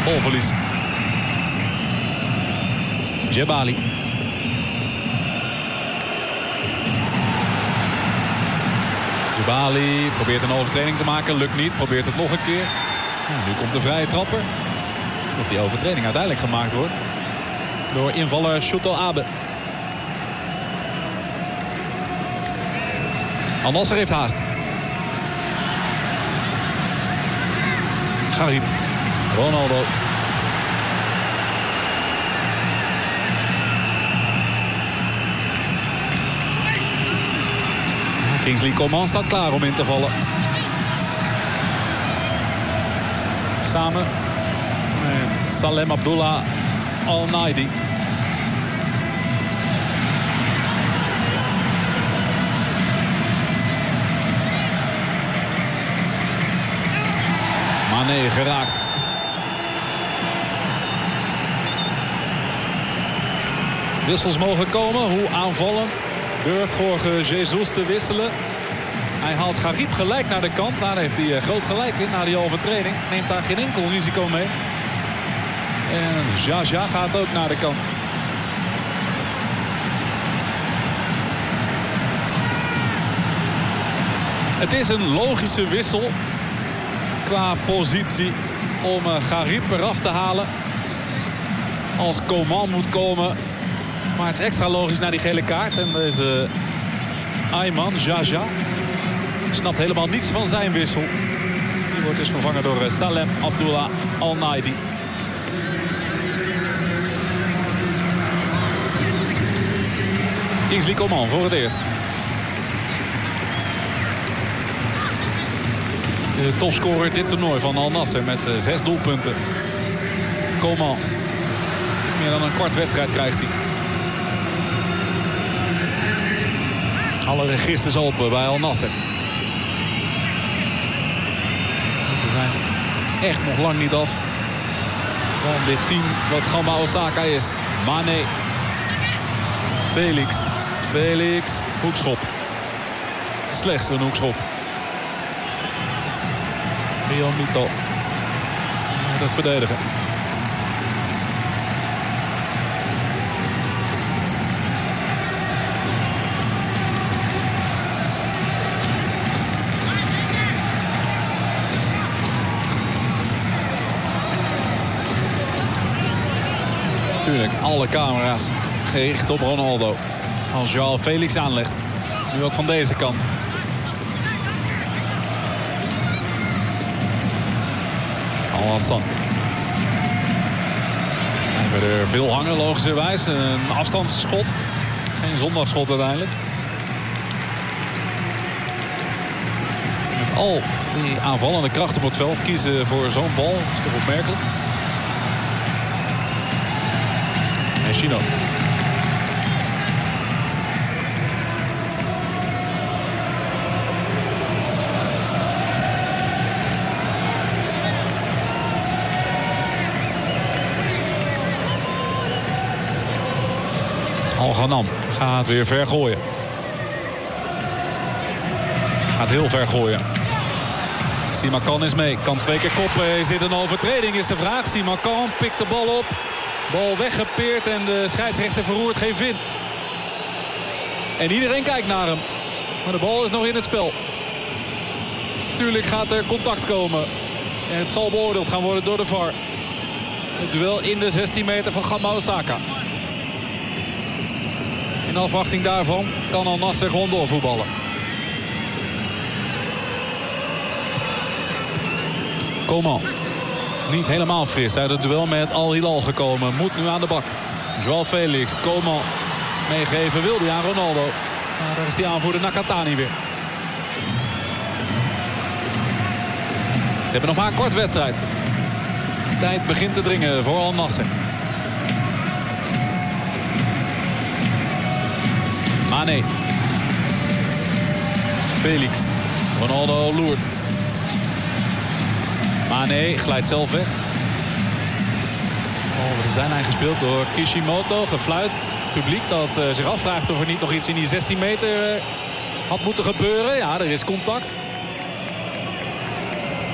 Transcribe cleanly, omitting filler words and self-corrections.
Balverlies. Djebali. Djebali probeert een overtreding te maken. Lukt niet. Probeert het nog een keer. Nu komt de vrije trapper. Dat die overtreding uiteindelijk gemaakt wordt. Door invaller Shuto Abe. Al Nassr heeft haast. Gharib. Ronaldo. Kingsley Coman staat klaar om in te vallen. Samen met Salem Abdullah Al-Naidi. Mane geraakt. Wissels mogen komen. Hoe aanvallend durft Jorge Jesus te wisselen. Hij haalt Gharib gelijk naar de kant. Daar heeft hij groot gelijk in na die overtreding. Neemt daar geen enkel risico mee. En Jaja gaat ook naar de kant. Het is een logische wissel qua positie om Gharib eraf te halen. Als Coman moet komen. Maar het is extra logisch naar die gele kaart. En deze Ayman Jaja snapt helemaal niets van zijn wissel. Die wordt dus vervangen door Salem Abdullah Al-Naidi. Kingsley Coman voor het eerst. De topscorer dit toernooi van Al Nassr met 6 doelpunten. Coman. Iets meer dan een kwart wedstrijd krijgt hij. Alle registers open bij Al Nassr. Ze zijn echt nog lang niet af van dit team wat Gamba Osaka is. Mane. Felix. Hoekschop. Slechts een hoekschop. Rio Mito. Dat verdedigen. Natuurlijk, alle camera's gericht op Ronaldo. Als Joao Felix aanlegt. Nu ook van deze kant. Al-Hassan. Even er veel hangen, logischerwijs. Een afstandsschot. Geen zondagsschot uiteindelijk. Met al die aanvallende kracht op het veld kiezen voor zo'n bal. Dat is toch opmerkelijk. En Chino. Al-Ghanam gaat weer ver gooien. Gaat heel ver gooien. Simakan is mee. Kan 2 keer koppen. Is dit een overtreding is de vraag. Simakan pikt de bal op. Bal weggepeerd en de scheidsrechter verroert geen vin. En iedereen kijkt naar hem. Maar de bal is nog in het spel. Tuurlijk gaat er contact komen. En het zal beoordeeld gaan worden door de VAR. Het duel in de 16 meter van Gamba Osaka. In afwachting daarvan kan Al Nassr gewoon doorvoetballen. Coman. Niet helemaal fris uit het duel met Al Hilal gekomen. Moet nu aan de bak. Joao Felix. Coman. Meegeven wil hij aan Ronaldo. Maar daar is die aanvoerder Nakatani weer. Ze hebben nog maar een kort wedstrijd. Tijd begint te dringen voor Al Nassr. Mane. Felix. Ronaldo loert. Mane glijdt zelf weg. We zijn aangespeeld door Kishimoto. Gefluit. Publiek dat zich afvraagt of er niet nog iets in die 16 meter had moeten gebeuren. Ja, er is contact.